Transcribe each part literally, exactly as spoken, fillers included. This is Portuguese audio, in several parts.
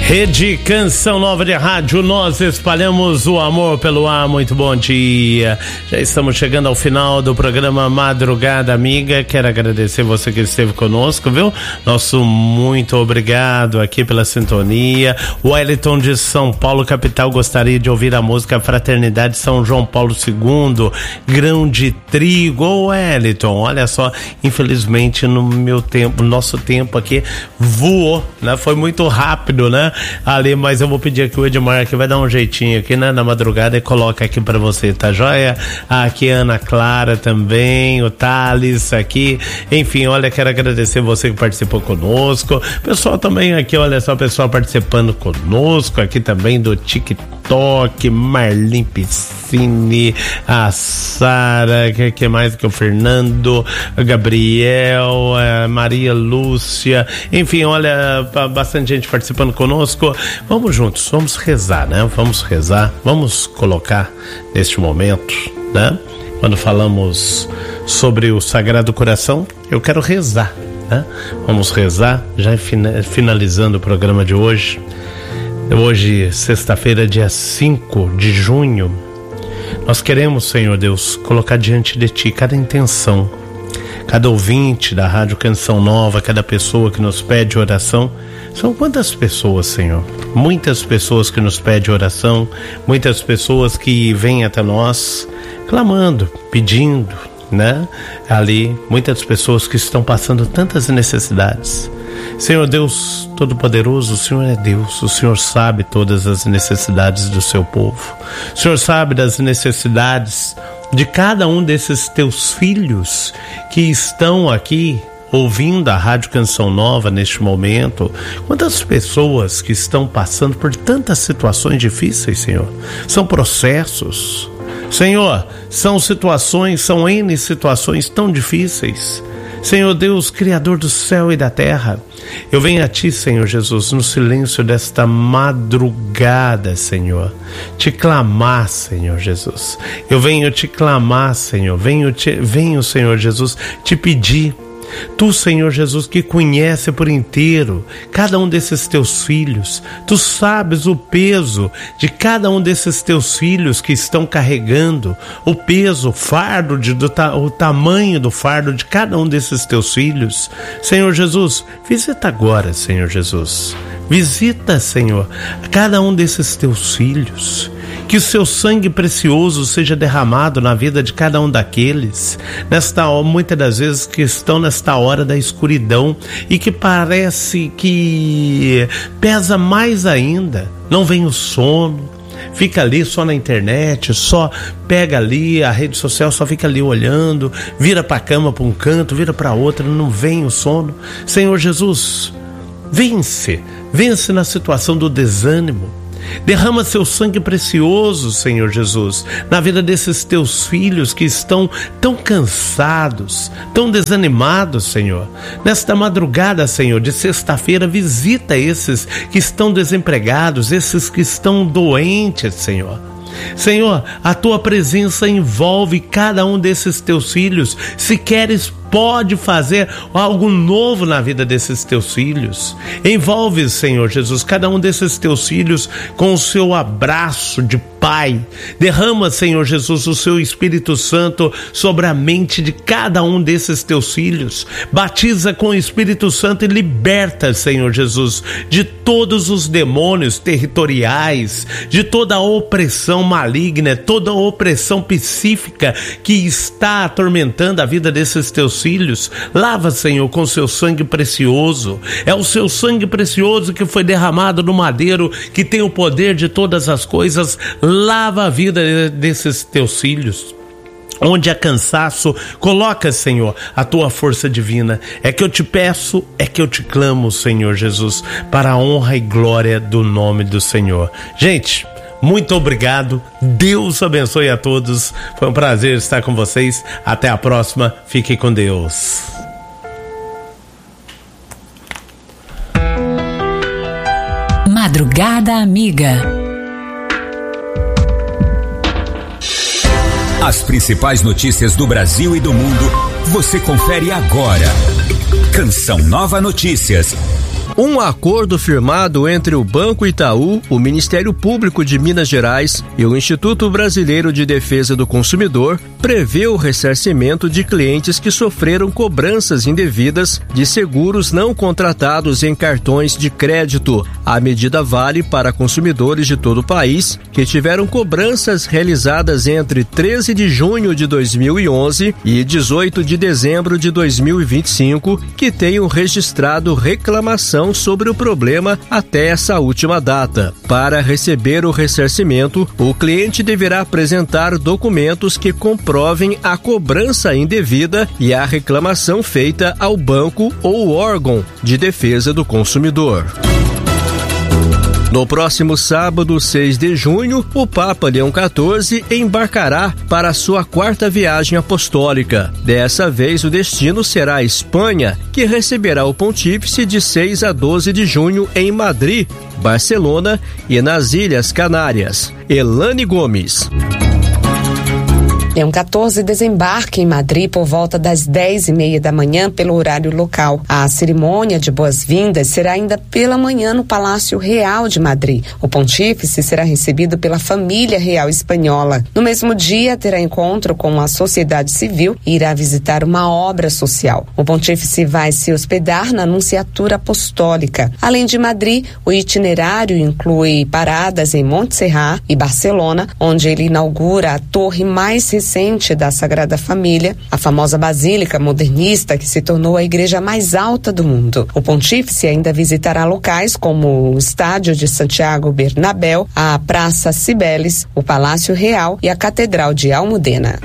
Rede Canção Nova de Rádio, nós espalhamos o amor pelo ar. Muito bom dia. Já estamos chegando ao final do programa Madrugada Amiga. Quero agradecer você que esteve conosco, viu? Nosso muito obrigado aqui pela sintonia. O Wellington de São Paulo, capital, gostaria de ouvir a música Fraternidade São João Paulo segundo, Grão de Trigo. Ô Wellington, olha só, infelizmente no meu tempo, nosso tempo aqui voou, né? Foi muito rápido, né? Ali, mas eu vou pedir aqui o Edmar que vai dar um jeitinho aqui, né, na madrugada e coloca aqui pra você, tá joia? Aqui a Ana Clara também, o Thales aqui, enfim, olha, quero agradecer você que participou conosco, pessoal também aqui, olha só, pessoal participando conosco aqui também do TikTok, Marlin Piscine, a Sara, que, que mais que o Fernando, a Gabriel, a Maria Lúcia, enfim, olha, bastante gente participando conosco. Vamos juntos, vamos rezar, né? Vamos rezar, vamos colocar neste momento, né? Quando falamos sobre o Sagrado Coração, eu quero rezar, né? Vamos rezar, já finalizando o programa de hoje. Hoje, sexta-feira, dia cinco de junho, nós queremos, Senhor Deus, colocar diante de Ti cada intenção, cada ouvinte da Rádio Canção Nova, cada pessoa que nos pede oração. São quantas pessoas, Senhor? Muitas pessoas que nos pedem oração, muitas pessoas que vêm até nós clamando, pedindo, né? Ali, muitas pessoas que estão passando tantas necessidades. Senhor Deus Todo-Poderoso, o Senhor é Deus, o Senhor sabe todas as necessidades do seu povo. O Senhor sabe das necessidades de cada um desses teus filhos que estão aqui ouvindo a Rádio Canção Nova neste momento. Quantas pessoas que estão passando por tantas situações difíceis, Senhor. São processos, Senhor, são situações, são N situações tão difíceis. Senhor Deus, Criador do céu e da terra, eu venho a Ti, Senhor Jesus, no silêncio desta madrugada, Senhor, te clamar, Senhor Jesus. Eu venho te clamar, Senhor, venho, te, venho, Senhor Jesus, te pedir. Tu, Senhor Jesus, que conhece por inteiro cada um desses teus filhos, tu sabes o peso de cada um desses teus filhos que estão carregando, o peso, o fardo, de, do, o tamanho do fardo de cada um desses teus filhos. Senhor Jesus, visita agora, Senhor Jesus, visita, Senhor, cada um desses teus filhos. Que o seu sangue precioso seja derramado na vida de cada um daqueles, nesta hora, muitas das vezes que estão nesta hora da escuridão e que parece que pesa mais ainda, não vem o sono, fica ali só na internet, só pega ali a rede social, só fica ali olhando, vira para a cama para um canto, vira para outra, não vem o sono. Senhor Jesus, vence, vence na situação do desânimo. Derrama seu sangue precioso, Senhor Jesus, na vida desses teus filhos que estão tão cansados, tão desanimados, Senhor. Nesta madrugada, Senhor, de sexta-feira, visita esses que estão desempregados, esses que estão doentes, Senhor. Senhor, a tua presença envolve cada um desses teus filhos. Se queres, pode fazer algo novo na vida desses teus filhos. Envolve, Senhor Jesus, cada um desses teus filhos com o seu abraço de Pai. Derrama, Senhor Jesus, o seu Espírito Santo sobre a mente de cada um desses teus filhos. Batiza com o Espírito Santo e liberta, Senhor Jesus, de todos os demônios territoriais, de toda a opressão maligna, toda a opressão psíquica que está atormentando a vida desses teus filhos. Lava, Senhor, com seu sangue precioso. É o seu sangue precioso que foi derramado no madeiro, que tem o poder de todas as coisas. Lava a vida desses teus filhos. Onde há cansaço, coloca, Senhor, a tua força divina. É que eu te peço, é que eu te clamo, Senhor Jesus, para a honra e glória do nome do Senhor. Gente, muito obrigado. Deus abençoe a todos. Foi um prazer estar com vocês. Até a próxima. Fiquem com Deus. Madrugada Amiga. As principais notícias do Brasil e do mundo, você confere agora. Canção Nova Notícias. Um acordo firmado entre o Banco Itaú, o Ministério Público de Minas Gerais e o Instituto Brasileiro de Defesa do Consumidor prevê o ressarcimento de clientes que sofreram cobranças indevidas de seguros não contratados em cartões de crédito. A medida vale para consumidores de todo o país que tiveram cobranças realizadas entre treze de junho de dois mil e onze e dezoito de dezembro de dois mil e vinte e cinco, que tenham registrado reclamação sobre o problema até essa última data. Para receber o ressarcimento, o cliente deverá apresentar documentos que comprovem a cobrança indevida e a reclamação feita ao banco ou órgão de defesa do consumidor. No próximo sábado, seis de junho, o Papa Leão quatorze embarcará para sua quarta viagem apostólica. Dessa vez, o destino será a Espanha, que receberá o pontífice de seis a doze de junho em Madrid, Barcelona e nas Ilhas Canárias. Elane Gomes. Leão quatorze desembarca em Madrid por volta das dez e meia da manhã pelo horário local. A cerimônia de boas-vindas será ainda pela manhã no Palácio Real de Madrid. O pontífice será recebido pela família real espanhola. No mesmo dia, terá encontro com a sociedade civil e irá visitar uma obra social. O pontífice vai se hospedar na Nunciatura Apostólica. Além de Madrid, o itinerário inclui paradas em Montserrat e Barcelona, onde ele inaugura a torre mais recente recente da Sagrada Família, a famosa basílica modernista que se tornou a igreja mais alta do mundo. O pontífice ainda visitará locais como o Estádio de Santiago Bernabéu, a Praça Cibeles, o Palácio Real e a Catedral de Almudena.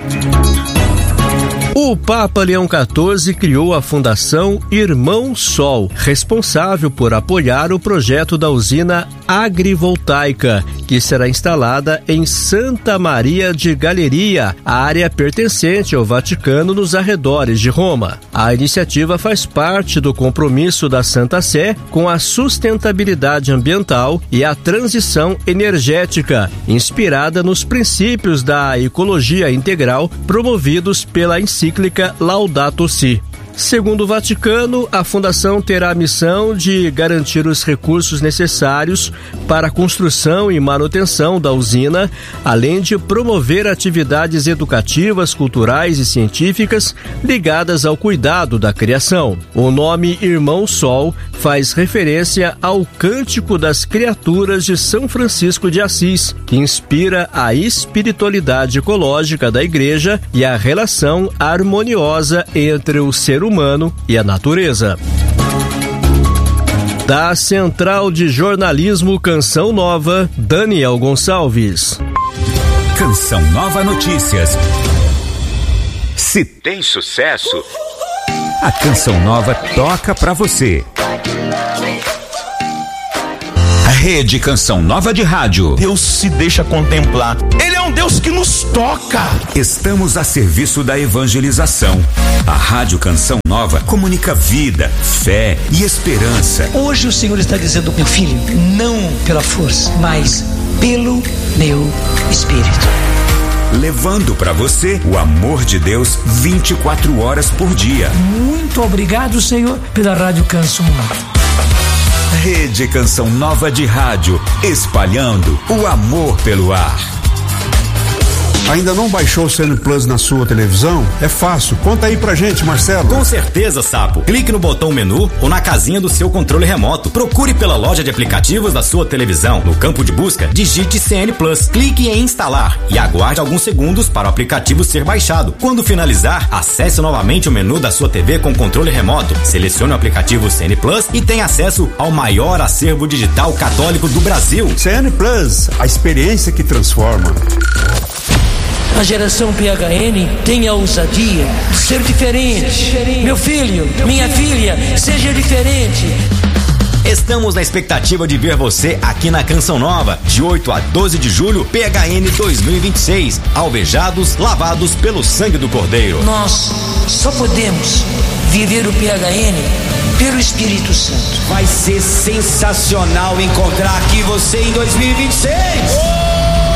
O Papa Leão quatorze criou a Fundação Irmão Sol, responsável por apoiar o projeto da usina agrivoltaica, que será instalada em Santa Maria de Galeria, área pertencente ao Vaticano nos arredores de Roma. A iniciativa faz parte do compromisso da Santa Sé com a sustentabilidade ambiental e a transição energética, inspirada nos princípios da ecologia integral promovidos pela encíclica Laudato Si. Segundo o Vaticano, a fundação terá a missão de garantir os recursos necessários para a construção e manutenção da usina, além de promover atividades educativas, culturais e científicas ligadas ao cuidado da criação. O nome Irmão Sol faz referência ao Cântico das Criaturas de São Francisco de Assis, que inspira a espiritualidade ecológica da Igreja e a relação harmoniosa entre o ser humano e a natureza. Da Central de Jornalismo Canção Nova, Daniel Gonçalves. Canção Nova Notícias. Se tem sucesso, a Canção Nova toca pra você. Rede Canção Nova de Rádio. Deus se deixa contemplar. Ele é um Deus que nos toca. Estamos a serviço da evangelização. A Rádio Canção Nova comunica vida, fé e esperança. Hoje o Senhor está dizendo, meu filho, não pela força, mas pelo meu Espírito. Levando para você o amor de Deus vinte e quatro horas por dia. Muito obrigado, Senhor, pela Rádio Canção Nova. Rede Canção Nova de Rádio, espalhando o amor pelo ar. Ainda não baixou o C N Plus na sua televisão? É fácil. Conta aí pra gente, Marcelo. Com certeza, Sapo. Clique no botão menu ou na casinha do seu controle remoto. Procure pela loja de aplicativos da sua televisão. No campo de busca, digite C N Plus. Clique em instalar e aguarde alguns segundos para o aplicativo ser baixado. Quando finalizar, acesse novamente o menu da sua T V com controle remoto. Selecione o aplicativo C N Plus e tenha acesso ao maior acervo digital católico do Brasil. C N Plus, a experiência que transforma. A geração P H N tem a ousadia de ser diferente. Meu filho, minha filha, seja diferente. Estamos na expectativa de ver você aqui na Canção Nova, de oito a doze de julho, P H N dois mil e vinte e seis. Alvejados, lavados pelo sangue do Cordeiro. Nós só podemos viver o P H N pelo Espírito Santo. Vai ser sensacional encontrar aqui você em dois mil e vinte e seis. Oh!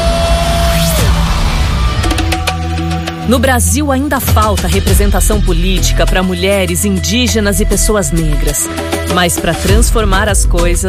No Brasil ainda falta representação política para mulheres, indígenas e pessoas negras. Mas para transformar as coisas,